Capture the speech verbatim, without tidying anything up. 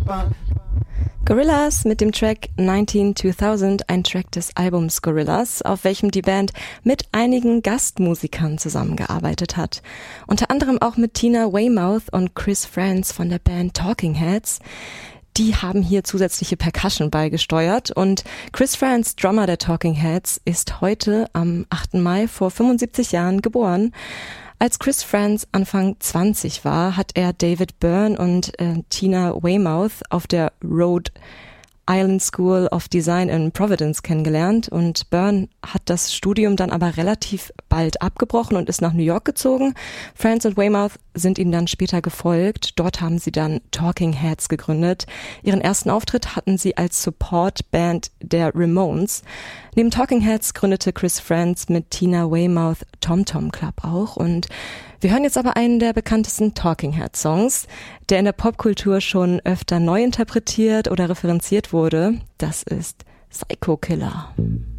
Gorillaz mit dem Track nineteen zweitausend, ein Track des Albums Gorillaz, auf welchem die Band mit einigen Gastmusikern zusammengearbeitet hat. Unter anderem auch mit Tina Weymouth und Chris Frantz von der Band Talking Heads. Die haben hier zusätzliche Percussion beigesteuert und Chris Frantz, Drummer der Talking Heads, ist heute am achten Mai vor fünfundsiebzig Jahren geboren. Als Chris Frantz Anfang zwanzig war, hat er David Byrne und äh, Tina Weymouth auf der Rhode Island School of Design in Providence kennengelernt und Byrne hat das Studium dann aber relativ bald abgebrochen und ist nach New York gezogen. Frantz und Weymouth sind ihm dann später gefolgt. Dort haben sie dann Talking Heads gegründet. Ihren ersten Auftritt hatten sie als Support-Band der Ramones. Neben Talking Heads gründete Chris Frantz mit Tina Weymouth Tom Tom Club auch und wir hören jetzt aber einen der bekanntesten Talking Heads Songs, der in der Popkultur schon öfter neu interpretiert oder referenziert wurde. Das ist Psycho Killer.